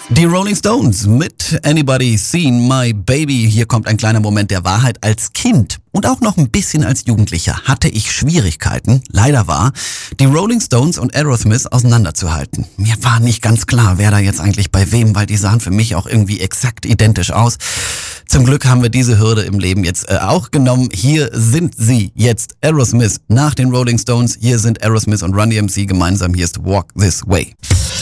Die Rolling Stones mit Anybody Seen My Baby. Hier kommt ein kleiner Moment der Wahrheit. Als Kind und auch noch ein bisschen als Jugendlicher hatte ich Schwierigkeiten, leider wahr, die Rolling Stones und Aerosmith auseinanderzuhalten. Mir war nicht ganz klar, wer da jetzt eigentlich bei wem, weil die sahen für mich auch irgendwie exakt identisch aus. Zum Glück haben wir diese Hürde im Leben jetzt auch genommen. Hier sind sie jetzt, Aerosmith nach den Rolling Stones. Hier sind Aerosmith und Run DMC gemeinsam. Hier ist Walk This Way.